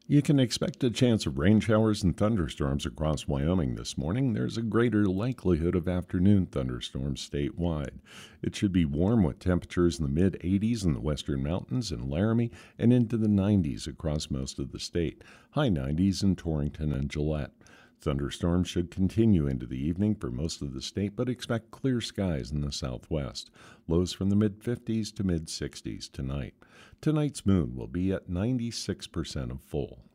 You can expect a chance of rain showers and thunderstorms across Wyoming this morning. There's a greater likelihood of afternoon thunderstorms statewide. It should be warm with temperatures in the mid 80s in the western mountains and Laramie and into the 90s across most of the state, high 90s in Torrington and Gillette. Thunderstorms should continue into the evening for most of the state, but expect clear skies in the southwest. Lows from the mid 50s to mid 60s tonight. Tonight's moon will be at 96% of full.